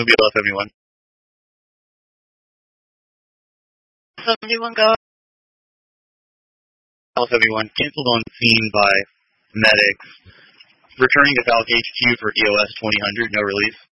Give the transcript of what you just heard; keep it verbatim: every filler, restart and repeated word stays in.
Mobile seventy-one. seventy-one, go. L seventy-one, canceled on scene by medics. Returning to Falcon H Q for E O S twenty hundred, no release.